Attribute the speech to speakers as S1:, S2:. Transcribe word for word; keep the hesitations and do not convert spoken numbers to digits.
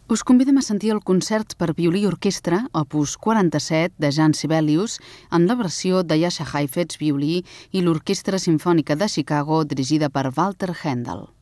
S1: Us convidem a sentir el concert per violí i orquestra, opus quaranta-set, de Jean Sibelius, en la versió de Jascha Heifetz, violí, i l'Orquestra Simfònica de Chicago, dirigida per Walter Handel.